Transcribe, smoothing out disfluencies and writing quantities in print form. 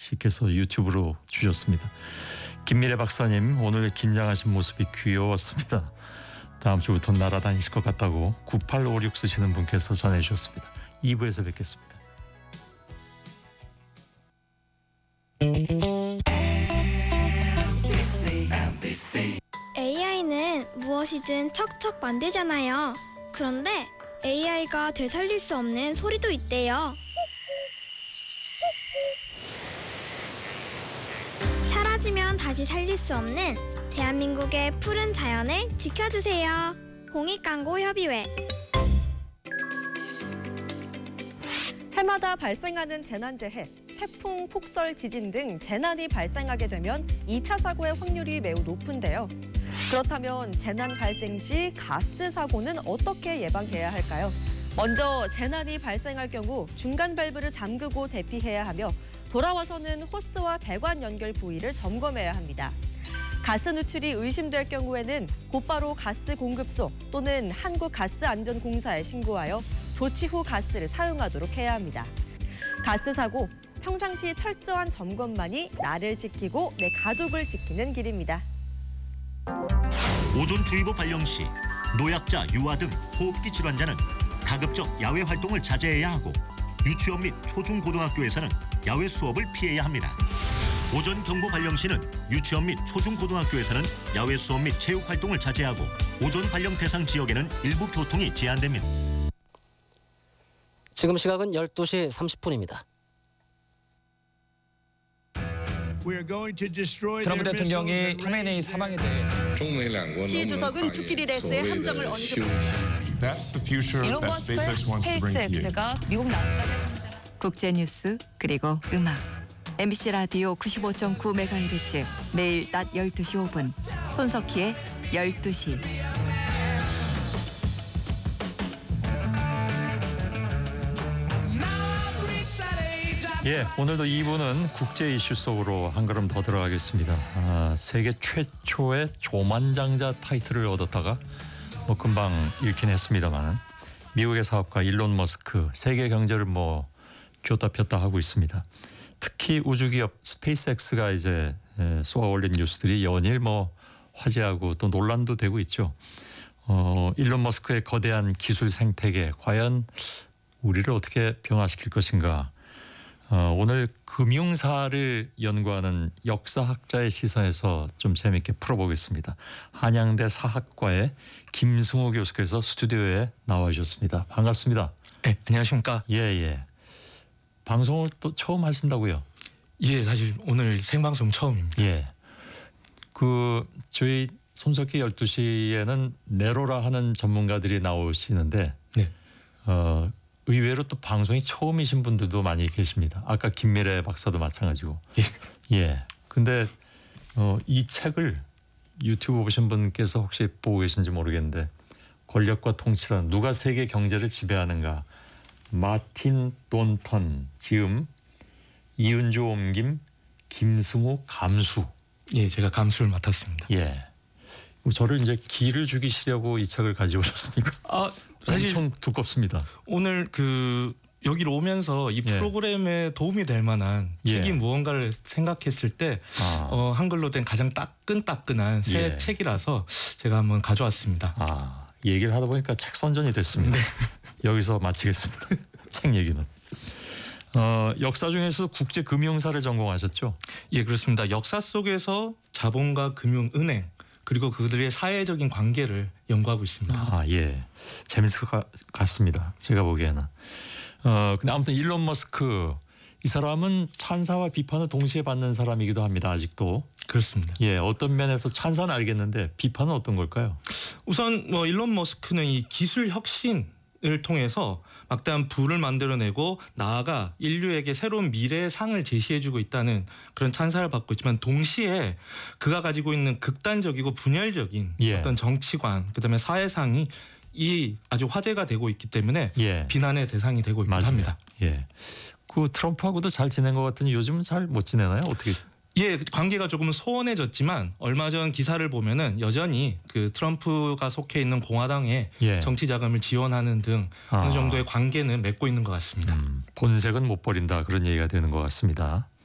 씨께서 유튜브로 주셨습니다. 김미래 박사님, 오늘 긴장하신 모습이 귀여웠습니다. 다음 주부터 날아다니실 것 같다고 9856 쓰시는 분께서 전해주셨습니다. 2부에서 뵙겠습니다. AI는 무엇이든 척척 만들잖아요. 그런데 AI가 되살릴 수 없는 소리도 있대요. 사라지면 다시 살릴 수 없는 대한민국의 푸른 자연을 지켜주세요. 공익광고협의회. 해마다 발생하는 재난재해, 태풍, 폭설, 지진 등 재난이 발생하게 되면 2차 사고의 확률이 매우 높은데요. 그렇다면 재난 발생 시 가스 사고는 어떻게 예방해야 할까요? 먼저 재난이 발생할 경우 중간 밸브를 잠그고 대피해야 하며 돌아와서는 호스와 배관 연결 부위를 점검해야 합니다. 가스 누출이 의심될 경우에는 곧바로 가스 공급소 또는 한국가스안전공사에 신고하여 조치 후 가스를 사용하도록 해야 합니다. 가스 사고, 평상시 철저한 점검만이 나를 지키고 내 가족을 지키는 길입니다. 오존주의보 발령 시 노약자, 유아 등 호흡기 질환자는 가급적 야외 활동을 자제해야 하고 유치원 및 초중고등학교에서는 야외 수업을 피해야 합니다. 오존 경보 발령 시는 유치원 및 초중고등학교에서는 야외 수업 및 체육 활동을 자제하고 오존 발령 대상 지역에는 일부 교통이 제한됩니다. 지금 시각은 12시 30분입니다. 트럼프 대통령이 카메네이 사망에 대해 시 주석은 두키리레스의 함정을 언급. 일론 머스크의 스페이스X가 미국 나스닥에 국제뉴스 그리고 음악 MBC 라디오 95.9MHz 매일 낮 12시 5분 손석희의 12시. 예, 오늘도 2부는 국제 이슈 속으로 한 걸음 더 들어가겠습니다. 세계 최초의 조만장자 타이틀을 얻었다가 금방 잃긴 했습니다만 미국의 사업가 일론 머스크 세계 경제를 쥐었다 폈다 하고 있습니다. 특히 우주기업 스페이스X가 이제 쏘아 올린 뉴스들이 연일 화제하고 또 논란도 되고 있죠. 일론 머스크의 거대한 기술 생태계 과연 우리를 어떻게 변화시킬 것인가. 오늘 금융사를 연구하는 역사학자의 시선에서 좀 재미있게 풀어보겠습니다. 한양대 사학과의 김승호 교수께서 스튜디오에 나와주셨습니다. 반갑습니다. 네, 안녕하십니까? 예. 방송을 또 처음 하신다고요? 예, 사실 오늘 생방송 처음입니다. 예. 저희 손석희 12시에는 네로라 하는 전문가들이 나오시는데 네. 의외로 또 방송이 처음이신 분들도 많이 계십니다. 아까 김미래 박사도 마찬가지고. 예. 근데 이 책을 유튜브 보신 분께서 혹시 보고 계신지 모르겠는데 권력과 통치란 누가 세계 경제를 지배하는가. 마틴 돈턴 지음, 이은조 옮김, 김승우 감수. 예, 제가 감수를 맡았습니다. 예. 저를 이제 기를 죽이시려고 이 책을 가져오셨습니까? 사실 엄청 두껍습니다. 오늘 여기로 오면서 이 프로그램에 도움이 될 만한 책이 무언가를 생각했을 때 한글로 된 가장 따끈따끈한 새 책이라서 제가 한번 가져왔습니다. 얘기를 하다 보니까 책 선전이 됐습니다. 네. 여기서 마치겠습니다. 책 얘기는. 역사 중에서 국제금융사를 전공하셨죠? 예, 그렇습니다. 역사 속에서 자본과 금융, 은행 그리고 그들의 사회적인 관계를 연구하고 있습니다. 예. 재밌을 것 같습니다. 제가 보기에는. 근데 아무튼 일론 머스크 이 사람은 찬사와 비판을 동시에 받는 사람이기도 합니다. 아직도. 그렇습니다. 예, 어떤 면에서 찬사는 알겠는데 비판은 어떤 걸까요? 우선 일론 머스크는 이 기술 혁신을 통해서 막대한 부를 만들어내고 나아가 인류에게 새로운 미래의 상을 제시해주고 있다는 그런 찬사를 받고 있지만 동시에 그가 가지고 있는 극단적이고 분열적인 어떤 정치관 그다음에 사회상이 아주 화제가 되고 있기 때문에 비난의 대상이 되고 있긴 합니다. 예. 트럼프하고도 잘 지낸 것 같더니 요즘은 잘 못 지내나요? 어떻게? 예, 관계가 조금 소원해졌지만 얼마 전 기사를 보면은 여전히 트럼프가 속해 있는 공화당의 정치 자금을 지원하는 등 어느 정도의 관계는 맺고 있는 것 같습니다. 본색은 못 버린다 그런 얘기가 되는 것 같습니다.